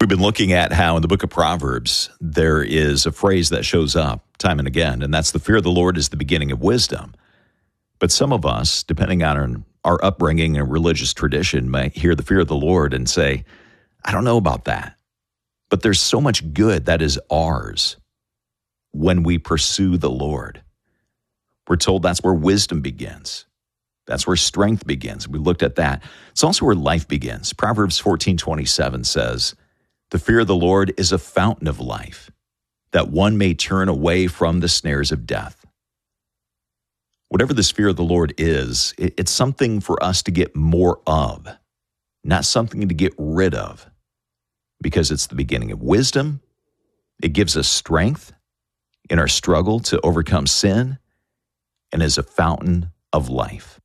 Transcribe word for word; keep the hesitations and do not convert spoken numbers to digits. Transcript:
We've been looking at how in the book of Proverbs, there is a phrase that shows up time and again, and that's the fear of the Lord is the beginning of wisdom. But some of us, depending on our upbringing and religious tradition, might hear the fear of the Lord and say, I don't know about that. But there's so much good that is ours when we pursue the Lord. We're told that's where wisdom begins. That's where strength begins. We looked at that. It's also where life begins. Proverbs fourteen twenty-seven says, the fear of the Lord is a fountain of life, that one may turn away from the snares of death. Whatever this fear of the Lord is, it's something for us to get more of, not something to get rid of, because it's the beginning of wisdom. It gives us strength in our struggle to overcome sin, and is a fountain of life.